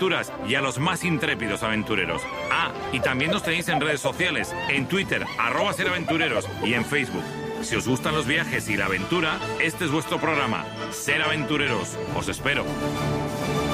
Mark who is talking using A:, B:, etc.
A: aventuras y a los más intrépidos aventureros. Ah, y también nos tenéis en redes sociales, en Twitter, @seraventureros y en Facebook. Si os gustan los viajes y la aventura, este es vuestro programa, Ser Aventureros. Os espero.